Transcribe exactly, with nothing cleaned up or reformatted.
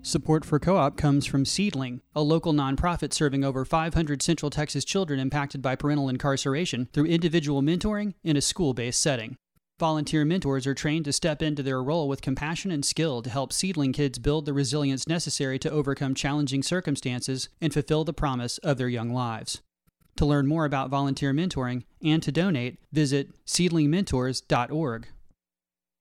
Support for Co-op comes from Seedling, a local nonprofit serving over five hundred Central Texas children impacted by parental incarceration through individual mentoring in a school-based setting. Volunteer mentors are trained to step into their role with compassion and skill to help Seedling kids build the resilience necessary to overcome challenging circumstances and fulfill the promise of their young lives. To learn more about volunteer mentoring and to donate, visit seedling mentors dot org.